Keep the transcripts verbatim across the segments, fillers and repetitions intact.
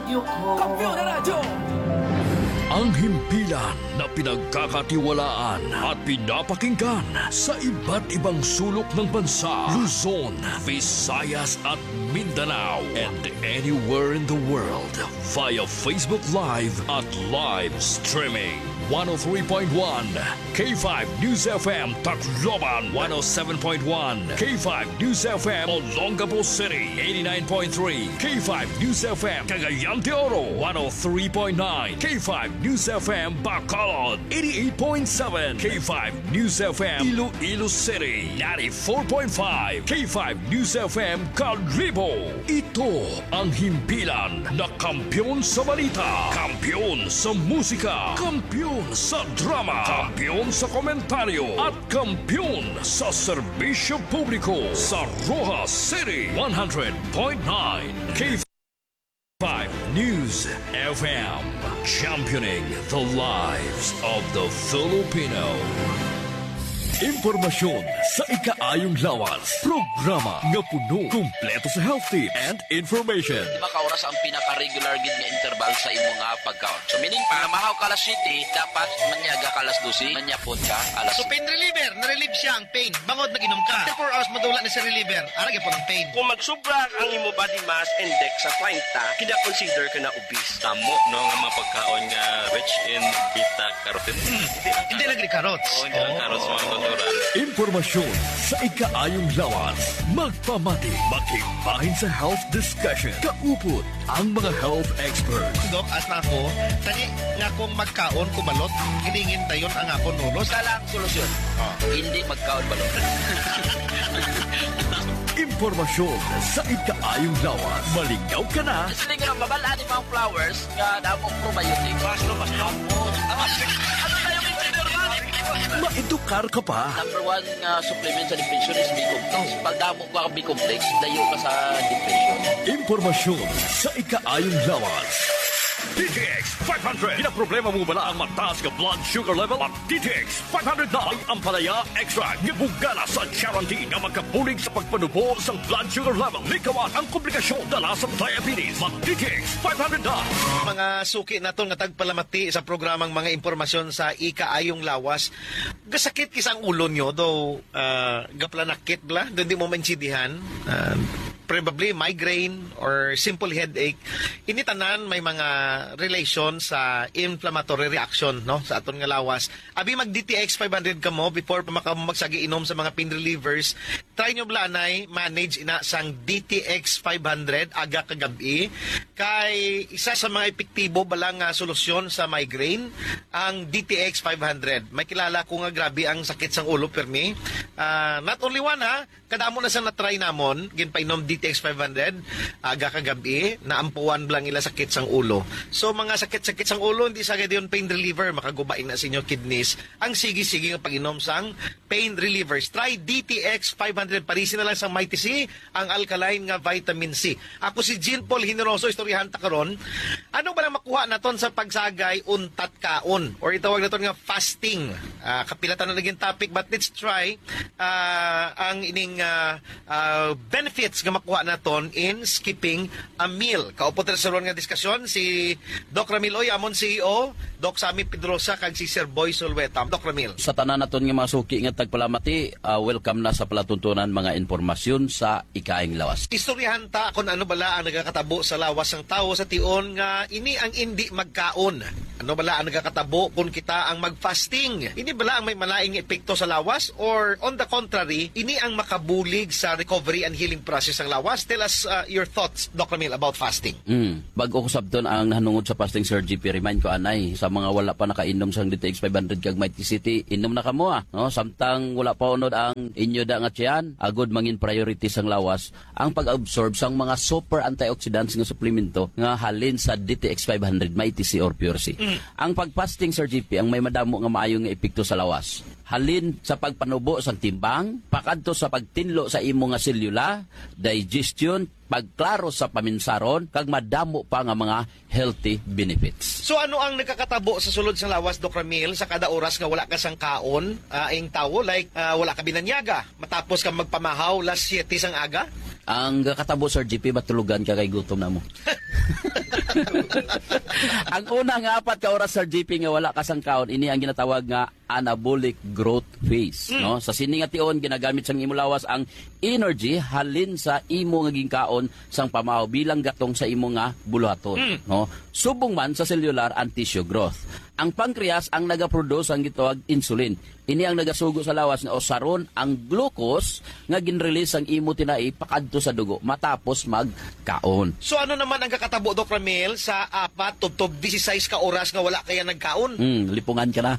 radyo ko. Kampiyon na radyo! Ang himpilan na pinagkakatiwalaan at pinapakinggan sa iba't ibang sulok ng bansa, Luzon, Visayas at Mindanao, and anywhere in the world via Facebook Live at live streaming. one oh three point one K five News F M Tacloban, one oh seven point one K five News F M Olongapo City, eighty-nine point three K five News F M Cagayan de Oro, one oh three point nine K five News F M Bacolod, eighty-eight point seven K five News F M Iloilo City, ninety-four point five K five News F M Calribo. Ito ang himpilan na kampiyon sa balita, kampiyon sa musika, kampiyon sa drama, kampiyon sa komentaryo at kampiyon sa serbisyo publiko sa Rojas City, one hundred point nine K five News F M, championing the lives of the Filipino. Impormasyon sa ikaayong lawas. Programa nga puno, kumpleto sa health tips and information. Di ba kauras ang pinaka-regular gid nga interval sa imo nga pagkaon? So meaning pa, mahaw ka alas siyete, dapat manyaga ka alas dose, manyapon ka alas So pain reliever, na-relieve siya ang pain. Bangod nag-inom ka. twenty-four hours madula ni sa reliever. Arag po ng pain. Kung magsubra ang imo body mass index sa thirty, kina-consider ka na obese. Tamo, no, nga mga pagkaon nga rich in beta-carotene. Hmm. Hindi nagri carrots. Oo, hindi lang carrots mga natural. Impormasyon sa ikaayong lawas. Magpamati, makibahin sa health discussion. Kaupot ang mga health experts. Dok, as na ako, tani nga kung magkaon kumalot, hilingin tayon ang akong nulos. Kala ang solusyon. Hindi magkaon balot. Impormasyon sa ikaayong lawas. Malingaw ka na. Kasi nga mabalaan ni mga flowers nga damong probiotic. Baslo, baslo. Ano tayo consider man? Maedukar ka pa. Number one nga supplement sa depression is B-complex. Pag damo ka ang B-complex, dayo ka sa depression. Impormasyon sa ikaayong lawas. D T X five hundred. Pinaproblema mo ba na ang mataas ka blood sugar level? At D T X five hundred na ang ampalaya extract nga bugana sa guarantee na magkabulig sa pagpanubo sa blood sugar level. Likawan ang komplikasyon dala sa diabetes. Mag D T X five hundred na. Mga suki nato nga tagpalamati sa programang mga impormasyon sa ikaayong lawas. Gasakit kisang ulo nyo, though uh, gaplanakit bla, doon di mo maintindihan. Uh, probably migraine or simple headache. Ini tanan may mga relation sa inflammatory reaction no sa aton nga lawas. Abi mag D T X five hundred ka mo before pa makagsagi inom sa mga pain relievers. Try nyo blanay manage ina sang D T X five hundred aga kagabi kay isa sa mga epektibo bala nga solusyon sa migraine ang D T X five hundred. May kilala ko nga grabe ang sakit sang ulo permi. Uh, not only one ha, kadamo na sa na-try namon ginpainom D T X five hundred aga kagabi naampuan blang ila sakit sang ulo. So mga sakit-sakit sang ulo hindi sa gayud pain reliever makagubain na sa inyo kidneys. Ang sige-sige nga pag-inom sang pain relievers. Try D T X five hundred parisin na lang sang Mighty C ang alkaline nga vitamin C. Ako si Jean Paul Generoso istoryahan ta karon. Ano ba lang makuha naton sa pagsagay untat kaon or itawag naton nga fasting. Uh, kapilatan na naging topic but let's try uh, ang ining uh, uh, benefits nga makuha naton in skipping a meal. Kaupo tayo sa ron nga diskusyon si Doc Ramil Oy, amon C E O, Doc Sammy Pedrosa, kag si Sir Boy Solweta. Doc Ramil. Sa tanan naton nga mga suki nga tagpalamati, uh, welcome na sa palatuntunan mga impormasyon sa ikaing lawas. Istoryahan ta kung ano bala ang nagakatabo sa lawas ng tao sa tion nga ini ang hindi magkaon. Ano bala ang nagakatabo kung kita ang mag-fasting? Ini bala ang may malaing epekto sa lawas or on the contrary, ini ang makabulig sa recovery and healing process ng lawas? Tell us uh, your thoughts, Doctor Ramil, about fasting. Mm. Bago ko sabton ang nanungod sa fasting, Sir G P, remind ko anay, sa mga wala pa nakainom sa D T X five hundred kag Mighty City, inom na kamo ah. No? Samtang wala pa unod ang inyo da nga tiyan, agod mangin priority sang lawas, ang pag-absorb sang mga super antioxidants nga suplemento nga halin sa D T X five hundred Mighty C or Pure C. Mm. Ang pag-fasting, Sir G P, ang may madamo nga maayong nga epekto sa lawas. Halin sa pagpanubo sa timbang, pakadto sa pagtinlo sa imo nga selula, digestion, pagklaro sa paminsaron, kag madamo pa nga mga healthy benefits. So ano ang nakakatabo sa sulod sa lawas, Doc Ramil, sa kada oras nga wala ka sang kaon, uh, ang tawo, like uh, wala ka binanyaga, matapos ka magpamahaw las siyete sang aga? Ang kakatabo, Sir G P, matulugan ka kay gutom na mo. Ang unang apat ka oras Sir G P nga wala kasang kaon, ini ang ginatawag nga anabolic growth phase, Mm. no? Sa sini nga tion ginagamit sang imo lawas ang energy halin sa imo nga ginkaon sang pamahaw bilang gatong sa imo nga buluhaton, Mm. no? Subong man sa cellular and tissue growth. Ang pancreas ang nagaproduce ang gitawag insulin. Ini ang nagasugo sa lawas nga usaron ang glucose nga ginrelease ang imo tinai pakadto sa dugo matapos magkaon. So ano naman ang kakatabo, Doc Ramil, sa apat tubtob disisays ka oras nga wala kaya nagkaon? Hmm, lipungan ka na.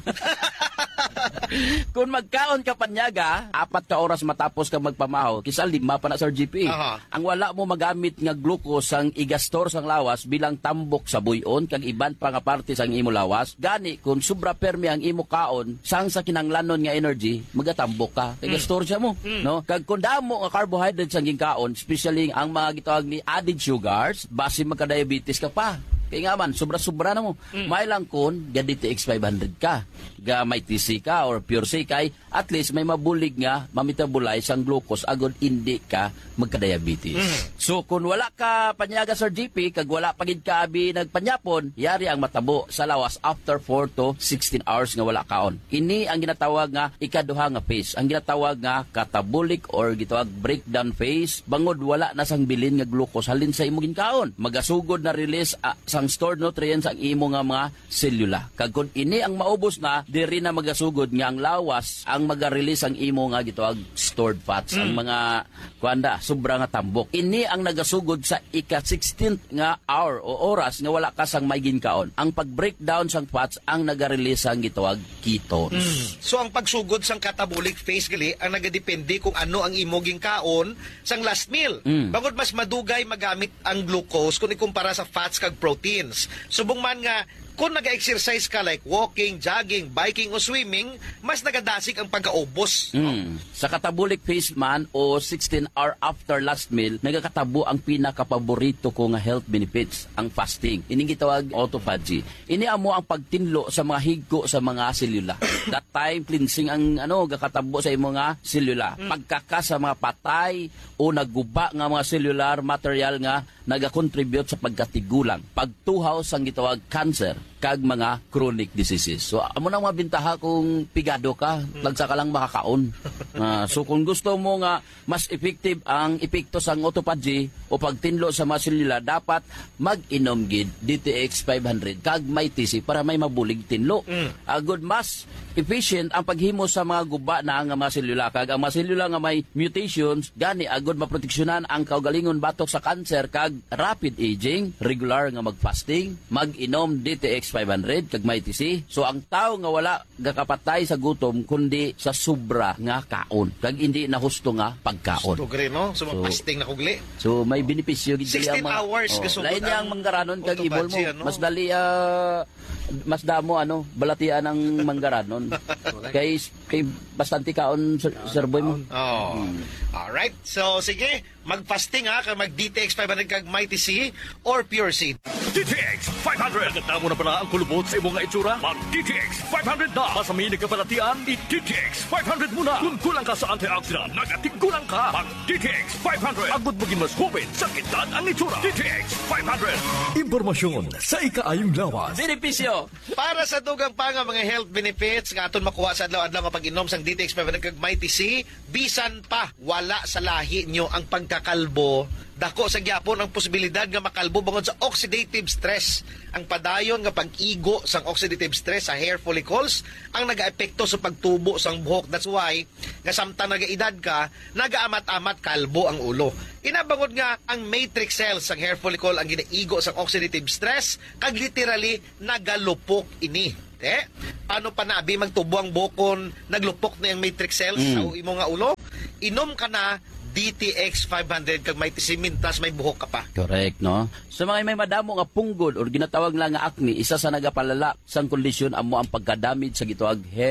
Kung magkaon ka panyaga, apat ka oras matapos ka magpamahaw, kisa lima pa na Sir G P. Aha. Ang wala mo magamit nga glucose ang igastor sang lawas bilang tambok sa buyon kag iban pa nga parte sang imo lawas. Gani kung sobra permi ang imo kaon, sang sa kinanglanon nga energy, magatambok ka. Kay gastor siya mo, no? Kag kung damo nga carbohydrates ang ginkaon, especially ang mga gitawag ni added sugars, base magka-diabetes ka pa. Kaya nga man, sobra-sobra na mo. Mm. May lang kun, ga D T X five hundred ka. Ga may T C ka or pure C kay, at least may mabulig nga, mamitabolize ang glucose, agad hindi ka magka-diabetes. Mm. So, kung wala ka panyaga Sir G P, kag wala pagid ka abi nagpanyapon, yari ang matabo sa lawas after four to sixteen hours nga wala kaon. Ini ang ginatawag nga ikaduha nga phase. Ang ginatawag nga catabolic or gitawag breakdown phase, bangod wala na sang bilin nga glucose halin sa imo ginkaon. Magasugod na release ah, sang stored nutrients ang imo nga mga selula. Kag kung ini ang maubos na, diri na magasugod nga ang lawas ang maga-release ang imo nga gitawag stored fats, ang mga kuanda sobra nga tambok. Ini ang nagasugod sa ika sixteenth nga hour o oras nga wala ka sang may ginkaon. Ang pag-breakdown sang fats ang naga-release ang gitawag ketones. So ang pagsugod sang catabolic phase gali ang nagadepende kung ano ang imoging kaon sang last meal. Mm. Bangod mas madugay magamit ang glucose kung ikumpara sa fats kag proteins. Subong man nga kung nag-exercise ka like walking, jogging, biking o swimming, mas nagadasik ang pagkaubos. Mm. Sa catabolic phase man o sixteen hour after last meal, nagakatabo ang pinakapaborito ko nga health benefits, ang fasting. Ini gitawag autophagy. Ini amo ang pagtinlo sa mga higko sa mga selula. That time cleansing ang ano gakatabo sa imo nga selula. Pagkaka sa mga patay o nagguba nga mga cellular material nga nagakontribute sa pagkatigulang, pagtuhaw sang gitawag cancer kag mga chronic diseases. So amo nang mga bintaha kung pigado ka, lagsa ka lang makakaon. Ah, so kung gusto mo nga mas effective ang epekto sang autophagy o pagtinlo sa mga selula, dapat mag-inom gid D T X five hundred kag may T C para may mabulig tinlo. Mm. Agud mas efficient ang paghimo sa mga guba na nga mga selula, kag ang mga selula nga may mutations gani agud maproteksyonan ang kaugalingon batok sa cancer kag rapid aging, regular nga mag-fasting, mag-inom D T X five hundred kag may T C. So ang tao nga wala gakapatay sa gutom kundi sa sobra nga kaon kag hindi na husto nga pagkaon. Tugre, no? So, So, fasting na kugli. So may benepisyo gid sixteen ang mga- hours oh, kasugod lain niya ang ang manggaranon kag ibol mo. autophagy, ano? Mas dali ah, mas damo ano balatian ang manggaranon. kay kay bastante kaon sir, sir boy mo. Oh. Alright. So, sige. Mag-fasting ha. Kag mag-D T X five hundred kag may T C or pure seed. D T X five hundred. Nagtamo na pala ang kulubot sa imong nga itsura? Mag-D T X five hundred na. Masami nagkabalatian, i-D T X five hundred muna. Kung kulang ka sa antioxidant, nagatigulang ka. Mag-D T X five hundred. Agad maging mas hupit sa kitad ang itsura. D T X five hundred. Impormasyon sa ikaayong lawas. Benepisyo. Para sa dugang pa nga mga health benefits nga aton makuha sa adlaw-adlaw nga pag-inom sang D T X five hundred kag may T C, bisan pa wala sa lahi nyo ang pagkakalbo, dako sa gyapon ang posibilidad nga makalbo bangod sa oxidative stress. Ang padayon nga pag-igo sang oxidative stress sa hair follicles ang nagaepekto sa pagtubo sang buhok. That's why nga samtang nagaedad ka, nagaamat-amat kalbo ang ulo. Inabangod nga ang matrix cells sang hair follicle ang ginaigo sang oxidative stress kag literally nagalupok ini. Eh, paano pa na abi magtubo ang bukon, naglupok na yung matrix cells Mm. sa imo nga ulo? Inom ka na D T X five hundred kag may tisimintas may buhok ka pa. Correct, no? Sa mga may madamo nga punggod or ginatawag lang nga acne, isa sa nagapalala sang kondisyon amo ang pagka-damage sa gitawag hair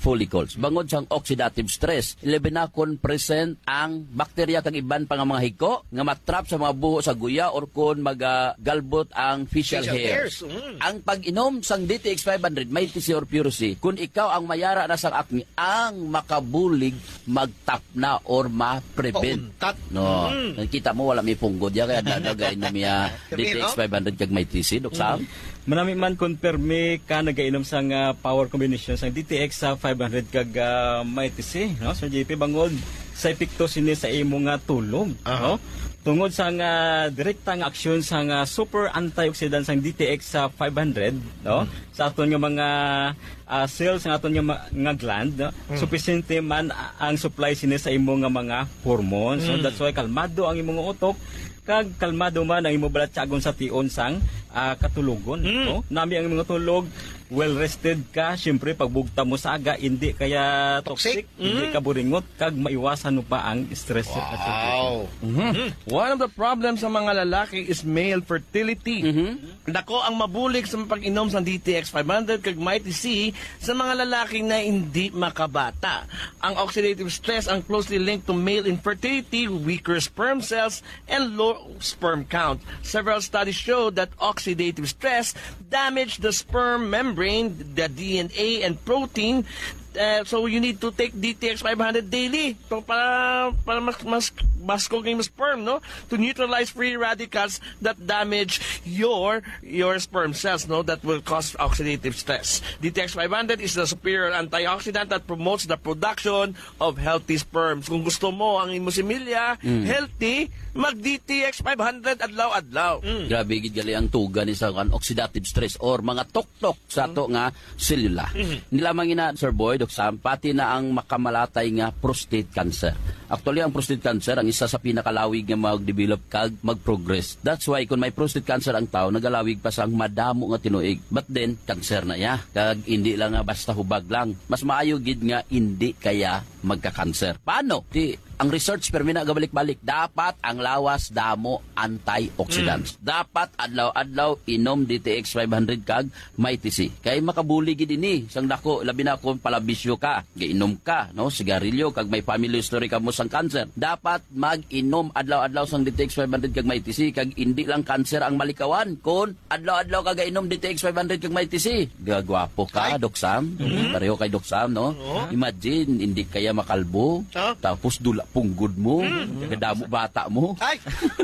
follicles. Bangod sang oxidative stress, eleven na kon present ang bakterya kag iban pa nga mga hiko nga matrap sa mga buho sa guya or kon magagalbot ang facial, Facial hairs. hairs, mm. Ang pag-inom sang D T X five hundred, may T C or Pure C, kung ikaw ang mayara na sang acne, ang makabulig magtap na or ma-prevent. Pauntat. No. Mm. Nakita mo wala may punggod ya kaya dadagay na miya D Sabihin, T X no? five hundred kag may T C, Dok Sam. Manami man konperme ka nagainom sang ah, power combination sang D T X sa five hundred kag uh, may T C, no? Sir J P bangod sa epekto sini sa imo nga tulog, Aha. no? Tungod sa nga direkta nga aksyon sa nga super antioxidant sang D T X sa five hundred, no? Sa aton nga mga ah, cells nga aton nga, ma- nga gland, no? Sufficiente man a- ang supply sini sa imo nga mga hormones. So that's why kalmado ang imong utok kag kalmado man ang imo balat tiyagon sa tion sang ah, katulogon, no? Nami ang mga tulog, well rested ka, syempre pagbugta mo sa aga hindi kaya toxic, Toxic? hindi ka buringot kag maiwasan mo pa ang stress. Wow. One of the problems sa mga lalaki is male fertility. Dako ang mabulig sa pag-inom sa D T X five hundred kag Mighty C sa mga lalaki na hindi makabata. Ang oxidative stress ang closely linked to male infertility, weaker sperm cells, and low sperm count. Several studies show that oxidative stress damage the sperm membrane, the D N A, and protein. Uh, so you need to take D T X five hundred daily so para para mas mas mas cooking sperm, no, to neutralize free radicals that damage your your sperm cells, no, that will cause oxidative stress. D T X five hundred is the superior antioxidant that promotes the production of healthy sperms. Kung gusto mo ang imo similya healthy, mag D T X five hundred adlaw-adlaw. Grabe gid gali ang tuga ni sa kan oxidative stress or mga tuktok sa to nga selula. Nilamang ina Sir Boy Dok Sam, pati na ang makamalatay nga prostate cancer. Actually ang prostate cancer ang isa sa pinakalawig nga mag-develop kag mag-progress. That's why kung may prostate cancer ang tao nagalawig pa sang madamo nga tinuig. But then cancer na ya. Kag hindi lang nga basta hubag lang. Mas maayo gid nga hindi kaya magka-cancer. Paano? Di ang research permi na gabalik-balik, dapat ang lawas damo antioxidants. Dapat adlaw-adlaw inom D T X five hundred kag may T C. Kay makabuli gid ini sang dako labi na kung palabisyo ka, giinom ka, no, sigarilyo kag may family history ka mo sang cancer. Dapat mag-inom adlaw-adlaw sang D T X five hundred kag may T C kag hindi lang cancer ang malikawan kun adlaw-adlaw ka gainom D T X five hundred kag may T C. Gagwapo ka, Dok Sam. Pareho kay Dok Sam, no? Imagine hindi kaya makalbo, Ah. tapos dula punggod mo, kadamo bata mo. Ay.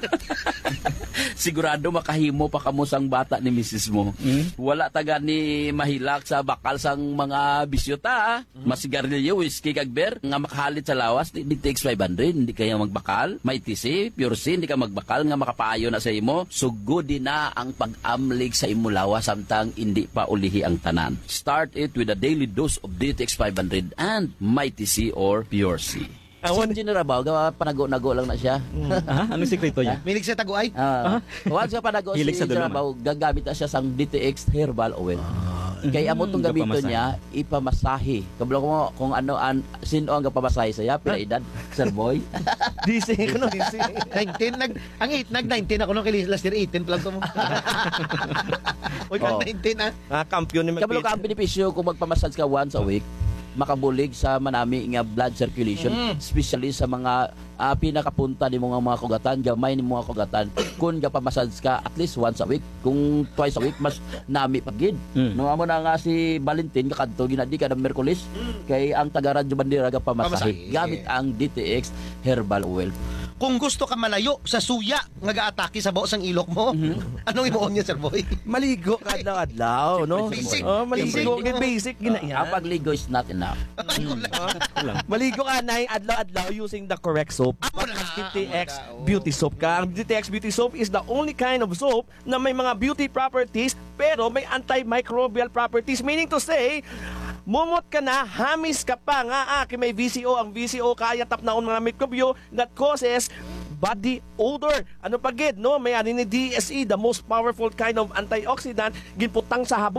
Sigurado makahimo pa kamo sang bata ni misis mo. Wala taga ni mahilak sa bakal sang mga bisyota, ah. Masigarilyo, whiskey kag beer nga makahalit sa lawas di D T X five hundred, hindi kaya magbakal. May T C, Pure C, hindi ka magbakal nga makapaayo na sa imo. Sugod din na ang pag-amlig sa imo lawas samtang hindi pa ulihi ang tanan. Start it with a daily dose of D T X five hundred and may T C or Pure C. Awan- Si Engineer Abaw, gawa panago-nago lang na siya. Ah, anong sekreto niya? Milig sa taguay. Ah, once ka panago si Hilig sa Engineer duluma. Abaw, gagamit na siya sang D T X herbal oil. Kaya amo tong gamiton Gapamasahe. niya, ipamasahe. Kabalo ko kung ano an sino ang gapamasahe sa iya, pila edad, Sir Boy. D C ko no. nineteen nag ang eight nag nineteen ako nung kay last year eighteen pa lang ko mo. Oy Oh. kang nineteen ah. Ah, kampiyon ni Kabalo ka ang benepisyo kung magpamassage ka once a week, makabulig sa manami nga blood circulation, especially sa mga ah, pinakapunta ni mga mga kugatan, gamay ni mga kugatan. Kung gapamassage ka at least once a week, kung twice a week mas nami pagid. Mm. No amo na nga si Valentin kakadto ginadi ka ng Merkulis kay ang taga Radyo Bandera gapamasahe Pamasahe. gamit ang D T X herbal oil. Kung gusto ka malayo sa suya nga gaatake sa buos ang ilok mo, anong imuon niya, Sir Boy? Maligo ka adlaw-adlaw, no? Basic. Oh, maligo Basic. kay basic gina yan. Ang pagligo is not enough. Maligo ka na adlaw-adlaw using the correct soap. Amo na. D T X Beauty Soap ka. Ang D T X Beauty Soap is the only kind of soap na may mga beauty properties pero may antimicrobial properties. Meaning to say, mumot ka na, hamis ka pa nga, ah, kay may V C O. Ang V C O kaya tap naon mga mikrobyo that causes body odor. Ano pa gid, no? May ani ni D S E, the most powerful kind of antioxidant, ginputang sa habon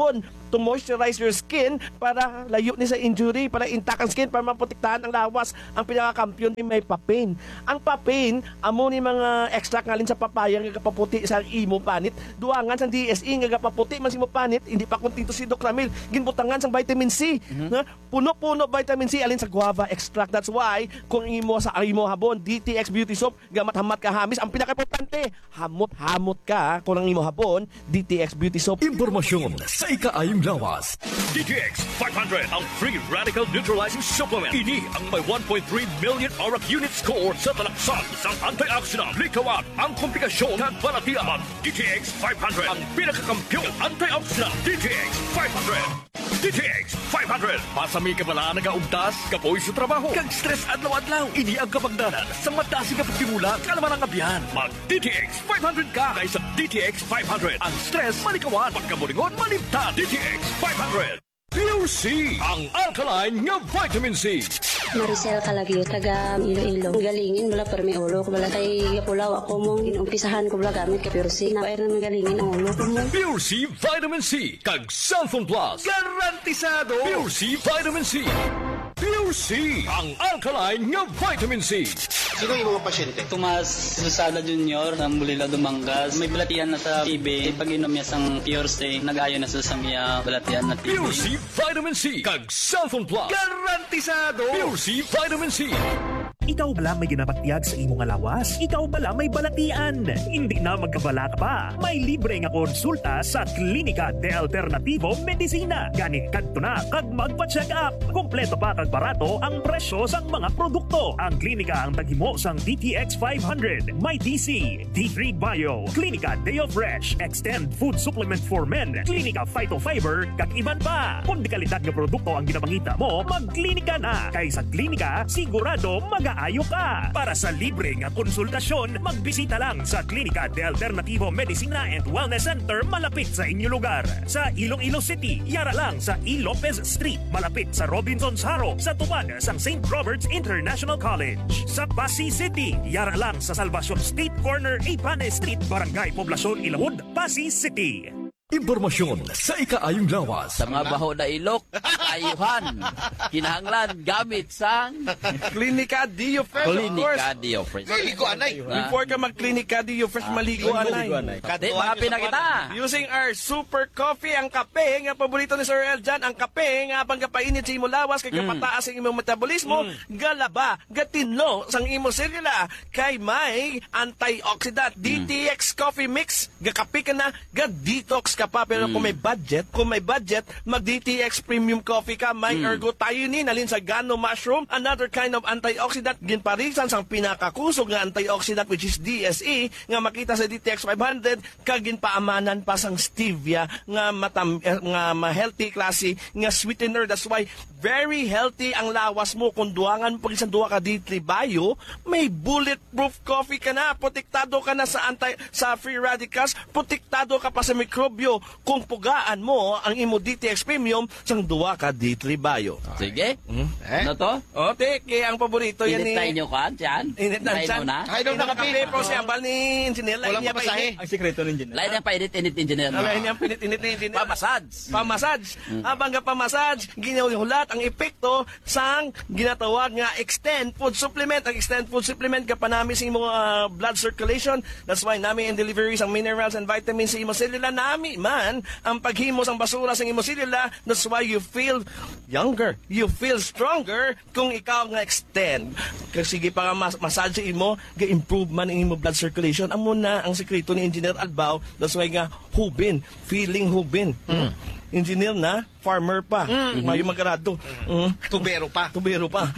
to moisturize your skin para layo ni sa injury, para intact ang skin, para maprotektahan ang lawas. Ang pinakakampiyon ni may papain. Ang papain, amo ni mga extract ngalin sa papaya nga kapaputi sa imo panit. Duangan sa D S E nga kapaputi man si mo panit, hindi pa kontento si Doc Ramil. Ginbutangan sa vitamin C. Na puno-puno vitamin C alin sa guava extract. That's why kung imo sa imo habon D T X Beauty Soap gamat-hamat ka hamis, ang pinaka-importante, hamot-hamot ka kung ang imo habon D T X Beauty Soap. Impormasyon sa ikaayong lawas. D T X five hundred, ang free radical neutralizing supplement. Ini ang may one point three million auric unit score sa talaksan sa antioxidant. Likawan ang komplikasyon at balatian. D T X five hundred, ang pinakakampiyon antioxidant. D T X five hundred. D T X five hundred. Pasami ka pala nagaugtas, kapoy sa trabaho, kag stress adlaw-adlaw. Ini ang kapagdanan sa matasi ka pagtimula, kalaman ang abyan. Mag D T X five hundred ka kaysa D T X five hundred. Ang stress malikawan, pagkamulingon malimtan. D T X five hundred. Pure C, ang alkaline nga vitamin C. Maricel Calagio, taga Iloilo. Galingin, wala pero may ulo ko. Wala tayo pulaw ako mong inumpisahan ko wala gamit ka Pure C. Na na galingin ang ulo ko mong. Pure C Vitamin C, kag Cellphone Plus. Garantisado! Pure C Vitamin C. Pure C, ang alkaline nga vitamin C. Sino yung mga pasyente? Tomas Susada Junior ng Bulila Dumangas. May balatian na sa T B. Pag inom niya sang Pure C, nag-ayo na sa samya balatian na T B. Pure C Vitamin C, kag Cellphone Plus. Garantisado! Pure C Vitamin C. Ikaw bala may ginapatiag sa imong alawas? Ikaw bala may balatian? Hindi na magkabala ka pa. May libre nga konsulta sa Klinika de Alternativo Medicina. Gani kadto na kag magpa-check up. Kompleto pa kag barato ang presyo sang mga produkto. Ang klinika ang taghimo sang D T X five hundred, may D C, D three Bio, Klinika Deo Fresh, Extend Food Supplement for Men, Klinika Phytofiber, kag iban pa. Kung di kalidad nga produkto ang ginapangita mo, magklinika na. Kay sa klinika, sigurado mag-aayo ka. Para sa libre nga konsultasyon, magbisita lang sa Klinika de Alternativo Medicina and Wellness Center malapit sa inyo lugar. Sa Iloilo City, yara lang sa E. Lopez Street, malapit sa Robinson's Haro, sa tubad sang Saint Robert's International College. Sa Pasig City, yara lang sa Salvacion State Corner, Ipane Street, Barangay Poblacion, Ilahud, Pasig City. Impormasyon sa ikaayong lawas. Sa mga baho na ilok, ayuhan, kinahanglan, gamit sang Klinika Dio Fresh, of course. Klinika Dio Fresh. Maligo, anay. Before ka mag-Klinika Dio Fresh, maligo anay. Di, maapin na kita. Using our super coffee, ang kape, nga paborito ni Sir El Jan, ang kape, nga pang kapainit sa imo lawas, kay kapataas ang imong metabolismo, galaba, gatinlo, sang imo selula, kay may antioxidant, D T X Coffee Mix, gakape ka na, ga-detox ka pa, pero kung may budget, kung may budget, mag-D T X Premium Coffee ka, may ergothioneine, alin sa gano mushroom, another kind of antioxidant, ginparisan sang pinakakusog nga antioxidant, which is D S E, nga makita sa D T X five hundred, kagin paamanan pa sang stevia, nga matam, eh, nga ma-healthy klase, nga sweetener. That's why, very healthy ang lawas mo. Kung duwangan mo pag isang duwa ka D three Bio, may bulletproof coffee ka na, protektado ka na sa anti, sa free radicals, protektado ka pa sa mikrobyo. Kung pugaan mo ang imo D T X Premium, sang duwa ka D three Bio. Sige. Hmm? Ano to? O, teke, ang paborito yan ni... Init na inyo ka, Jan? Init na Lain dyan. mo na? Ay, daw nakape. Pero si Ambal ni Engineer, lain Walang niya pa papasahe. init. Ang sikreto ng engineer. Lain ang painit-init engineer. Lain niya pinit-init na Engineer. Pamasage. Pamasage. Habang ka pamasage, ginahulat ang epekto sang ginatawag nga extend food supplement. Ang extend food supplement ka panami sa imong uh, blood circulation. That's why nami and delivery sang minerals and vitamins sa imong selula. Nami man ang paghimo sang basura sa imong selula. That's why you feel younger. You feel stronger kung ikaw nga extend. Kasi sige pa nga mas massage sa imo, ga-improve man ang imong blood circulation. Amo na ang sekreto ni Engineer Albao. That's why nga hubin, feeling hubin. Mm. Engineer na, farmer pa. Mm-hmm. Mayo magkarado. Mm. Tubero pa. Tubero pa.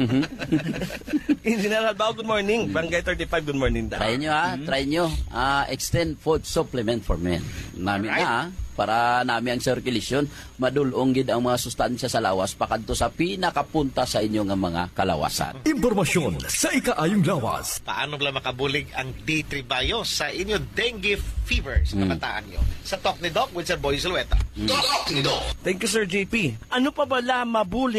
Engineer Albao, good morning. Barangay thirty-five, good morning daw. Try nyo ha, try nyo. Ah, extend food supplement for men. Namin Alright. na ha, para nami ang circulation, madulong gid ang mga sustansya sa lawas pakadto sa pinakapunta sa inyo nga mga kalawasan. Impormasyon sa ikaayong lawas. Paano bala makabulig ang D three Bio sa inyo dengue fever sa kabataan nyo? Sa Talk ni Doc with Sir Boy Zulueta. Talk ni Doc! Thank you, Sir J P. Ano pa bala mabulig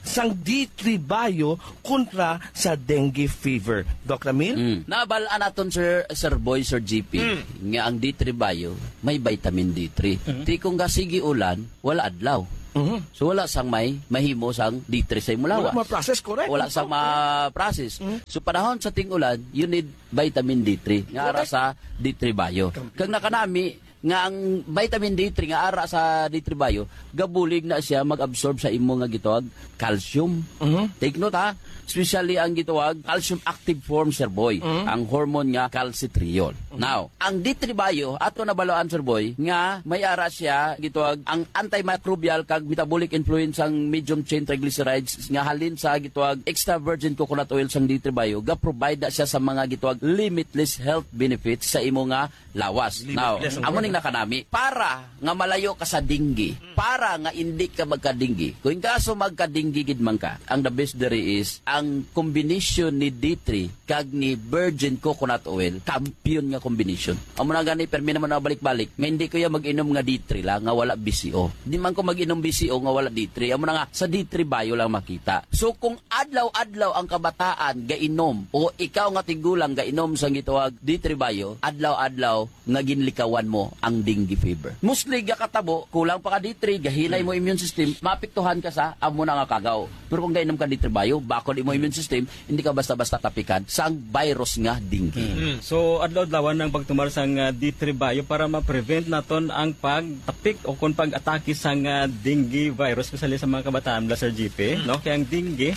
sang D three bio kontra sa dengue fever. Doc Ramil? Mm. Nabalaan naton Sir Sir Boy, Sir G P, nga ang D three bio may vitamin D three. Ti kung gasigi ulan, wala adlaw. Mhm. So wala sang may mahimo sang D three sa imulawas. Wala ma-process, correct? Wala sang ma-process. So panahon sa ting-ulan, you need vitamin D three nga ara sa D three bio. Kag nakanami nga ang vitamin D three nga ara sa D three bio, gabulig na siya mag-absorb sa imo nga gitawag calcium. Mhm. Take note ha, especially ang gitawag calcium active form, Sir Boy, ang hormone nga calcitriol. Now, ang D three bio ato nabaloan, Sir Boy, nga may ara siya gitawag ang antimicrobial kag metabolic influence ang medium chain triglycerides nga halin sa gitawag extra virgin coconut oil sang D three bio, ga provide na siya sa mga gitawag limitless health benefits sa imo nga lawas. Now, amo ning nakanami para nga malayo ka sa dinggi, para nga hindi ka magkadinggi. Kung kaso magkadinggi gid man ka, ang the best there is ang combination ni D three kag ni virgin coconut oil, champion nga combination. Amo na gani permi naman na balik-balik, nga hindi ko ya mag-inom nga D three lang nga wala B C O. Di man ko mag-inom B C O nga wala D three. Amo na nga sa D three bio lang makita. So kung adlaw-adlaw ang kabataan gainom o ikaw nga tigulang gainom sa gitawag D three bio, adlaw-adlaw nga ginlikawan mo ang dengue fever. Mostly gakatabo, kulang pa ka D three, gahinay mo immune system, mapiktuhan ka sa amo na nga kagaw. Pero kung gainom ka D three bio, bakod imo immune system, hindi ka basta-basta tapikan sang virus nga dengue. So adlaw-adlawan ng pagtumar sang uh, D three bio para ma-prevent naton ang pagtapik o kung pag-atake sang uh, dengue virus, especially sa mga kabataan, la Sir G P, no? Kaya ang dengue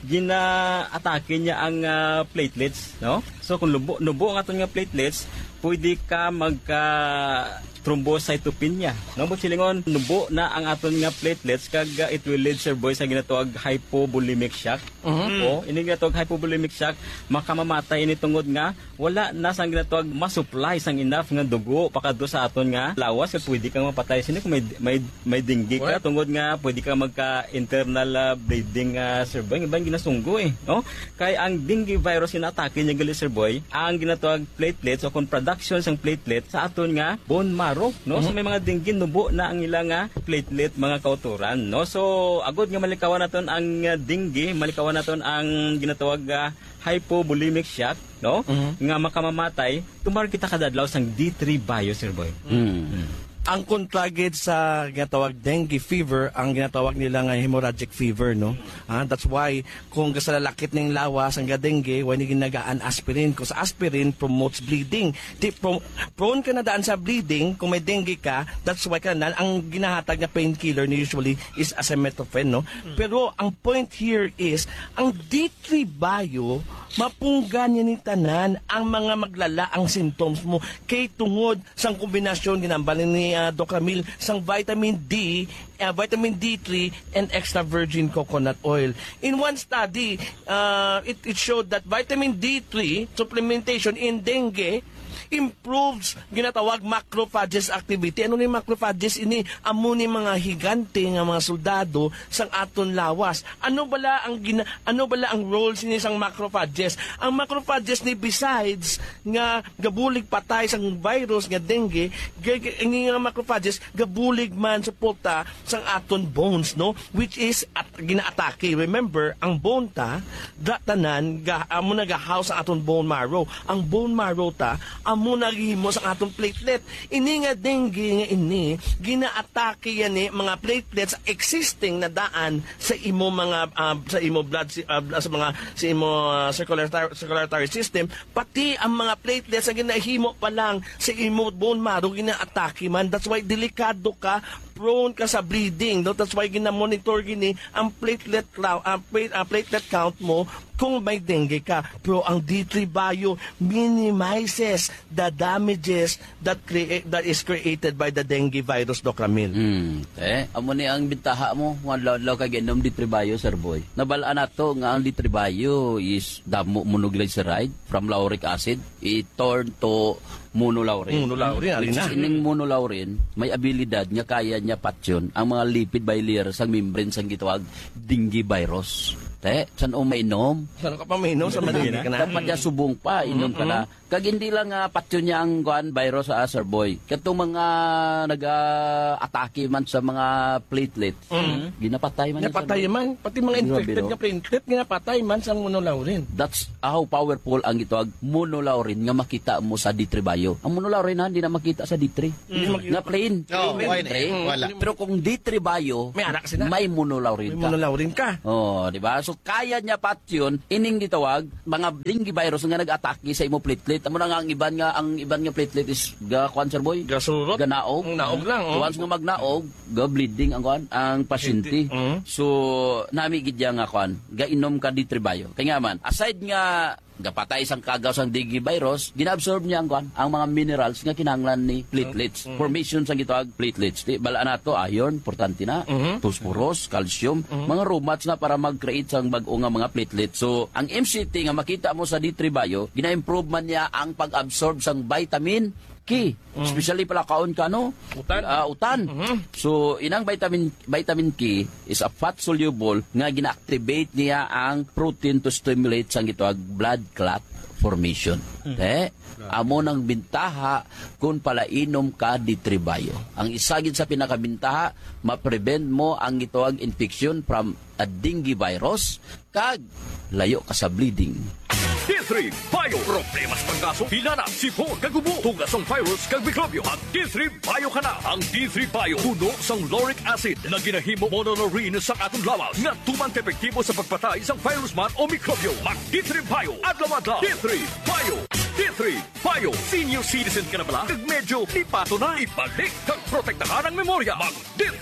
gina-atake niya ang uh, platelets, no? So kung lubo, nubo ang aton nga platelets, pwede ka magka thrombocytopenia. No, silingon nubo na ang aton nga platelets kag uh, it will lead, Sir Boy, sa ginatawag hypovolemic shock. Uh-huh. O ini ginatawag hypovolemic shock, makamamatay ini tungod nga wala na sang ginatawag ma-supply sang enough nga dugo pakadto sa aton nga lawas kag pwede kang mapatay sini kung may may, may dengue ka. What? Tungod nga pwede ka magka internal uh, bleeding, uh, Sir Boy, ibang ginasunggo eh, no? Kay ang dengue virus inatake niya gali, Sir Boy, ang ginatawag platelets o kung production sang platelet sa aton nga bone marrow, no? So may mga dengue nubo na ang ilang nga platelet, mga kauturan, no? So agod nga malikawan naton ang uh, dengue, malikawan naton ang ginatawag uh, hypovolemic shock, no? Uh-huh. Nga makamamatay, tumar kita kadadlaw sang D three bio, Sir Boy. Mm. Mm. Ang kontragid sa ginatawag dengue fever, ang ginatawag nila nga hemorrhagic fever, no? Ah, that's why kung sa lalakit ng lawas ang dengue, why ni ginagaan aspirin, because aspirin promotes bleeding. Di, pro, prone ka na daan sa bleeding kung may dengue ka, that's why ka na, ang ginahatag na painkiller ni usually is acetaminophen, no? Pero ang point here is, ang D three bio, mapunggan niya ni tanan ang mga maglala ang symptoms mo kay tungod sang kombinasyon ginambalin ni uh, Doc Ramil sang vitamin D, uh, vitamin D three and extra virgin coconut oil. In one study, uh, it, it showed that vitamin D three supplementation in dengue improves ginatawag macrophages activity. Ano ni macrophages? Ini amo ni mga higante nga mga soldado sang aton lawas. Ano bala ang gina, ano bala ang roles ni sang macrophages? Ang macrophages ni besides nga gabulig patay sang virus nga dengue, ini nga macrophages gabulig man suporta sang aton bones, no? Which is at ginaatake. Remember, ang bone ta datanan ga amo nagahouse ang aton bone marrow. Ang bone marrow ta amo nagihimo sa atong platelet. Ini nga dengue nga ini, ginaatake yan eh, mga platelets existing na daan sa imo mga uh, sa imo blood uh, sa mga sa imo uh, circulatory, circulatory system, pati ang mga platelets na ginahimo pa lang sa imo bone marrow ginaatake man. That's why delikado ka, prone ka sa bleeding, no? That's why gina-monitor gini ang platelet count, uh, uh, platelet count mo kung may dengue ka. Pero ang D three bio minimizes the damages that create that is created by the dengue virus, Doc Ramil. Hmm. Eh, amo ni ang bintaha mo, mga law kag inom D three bio, Sir Boy. Nabalaan nato nga ang D three bio is damo monoglyceride from lauric acid, it turn to monolaurin. Monolaurin, alin na. Ining monolaurin, may abilidad nga kaya niya patyon ang mga lipid bilayer sang membrane sang gitawag dengue virus. Te, san o mainom? Saan ka pa mainom? Sa madali ka na? Dapat niya subong pa, inom ka na Kag hindi lang uh, patyo niya ang kuan virus sa Sir Boy. Katong mga nag-atake man sa mga platelets, ginapatay man. Napatay yan, Sir Boy. man. Pati mga infected Grabe, no? nga platelet, ginapatay man sa monolaurin. That's how powerful ang ito ang monolaurin nga makita mo sa D three Bio. Ang monolaurin ha, hindi na makita sa D three. Nga plain. No, plain why D three. na? Wala. Pero kung D three Bio, May anak sila. may monolaurin May ka. monolaurin ka. Oh, di ba? So kaya niya pat yun, ining gitawag mga dengue virus nga nag-atake sa imo platelet. Amo na nga ang iban nga ang iban nga platelet is ga kuan, Sir Boy. Gasurot. Ganaog. Ang naog lang, So oh. once nga magnaog, ga bleeding ang kuan ang pasyente. Mhm. So nami gid nga kuan, ga inom ka D three Bio. Kaya nga man, aside nga gapatay sang kagaw sang dengue virus, ginaabsorb niya ang kuan ang mga minerals nga kinahanglan ni platelets. Formation sang gitawag platelets. Di bala nato iron, importante na, phosphorus, calcium, mga romats na para mag-create sang bag-o nga mga platelets. So ang M C T nga makita mo sa D three Bio, gina-improve man niya ang pag-absorb sang vitamin K. Especially pala kaon ka no? Utan. Ah, utan. So inang vitamin vitamin K is a fat soluble nga gina-activate niya ang protein to stimulate sang gitawag blood clot formation. Te, amo nang bintaha kung pala inom ka D three Bio. Ang isagid sa pinakabintaha, ma-prevent mo ang gitawag infection from a dengue virus kag layo ka sa bleeding. D three Bio. Problemas panggaso, hilana, sipon, kagubo, tugas ang virus, kag mikrobyo. Ang D three Bio ka na. Ang D three Bio, puno sang lauric acid na ginahimo monolaurin sa atong lawas nga tumang epektibo sa pagpatay sang virus man o mikrobyo. Mag D three Bio, adlaw-adlaw. D three Bio. D three Bio. Senior citizen ka na bala? Kag medyo ipato na. Ibalik kag protektahan ang memorya. Mag D